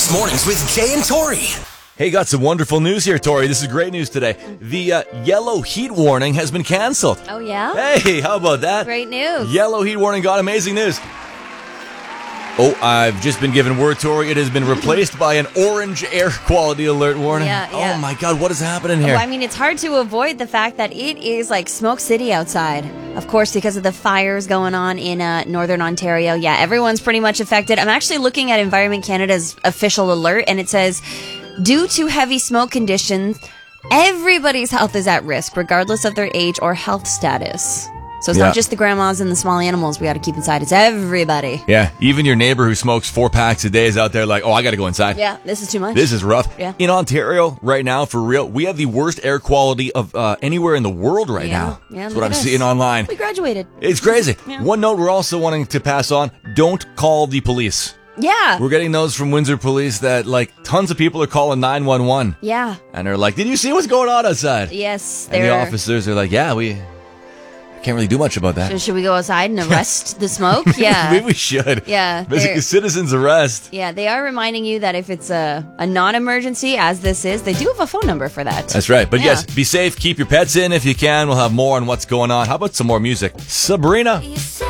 Mix Mornings with Jay and Tori. Hey, got some wonderful news here, Tori. This is great news today. The yellow heat warning has been canceled. Oh, yeah? Hey, how about that? Great news. Yellow heat warning got amazing news. Oh, I've just been given word, Tori. It has been replaced by an orange air quality alert warning. Yeah. Oh, my God. What is happening here? Well, I mean, it's hard to avoid the fact that it is like Smoke City outside. Of course, because of the fires going on in northern Ontario. Yeah, everyone's pretty much affected. I'm actually looking at Environment Canada's official alert, and it says, due to heavy smoke conditions, everybody's health is at risk, regardless of their age or health status. So it's not just the grandmas and the small animals we got to keep inside. It's everybody. Yeah, even your neighbor who smokes 4 packs a day is out there like, oh, I got to go inside. Yeah, this is too much. This is rough. Yeah. In Ontario right now, for real, we have the worst air quality of anywhere in the world right now. Yeah, That's what I'm seeing online. We graduated. It's crazy. Yeah. One note we're also wanting to pass on, don't call the police. Yeah. We're getting those from Windsor Police that, like, tons of people are calling 911. Yeah. And they're like, did you see what's going on outside? Yes. And the officers are like, yeah, we can't really do much about that. Should we go outside and arrest the smoke? Yeah. Maybe we should. Yeah. Basically, citizens arrest. Yeah, they are reminding you that if it's a non-emergency, as this is, they do have a phone number for that. That's right. But Yeah. yes, be safe. Keep your pets in if you can. We'll have more on what's going on. How about some more music? Sabrina.